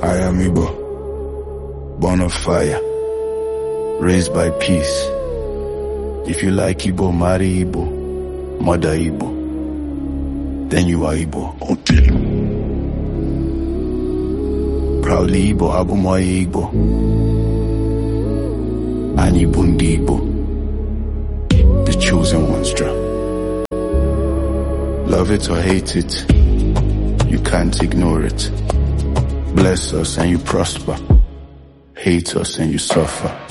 I am Igbo, born of fire, raised by peace. If you like Igbo, marry Igbo, mother Igbo, then you are Igbo. Okay. Proudly Igbo, Abumoye Igbo, Ani Bundi Igbo, the chosen ones draw. Love it or hate it, you can't ignore it. Bless us and you prosper, hate us and you suffer.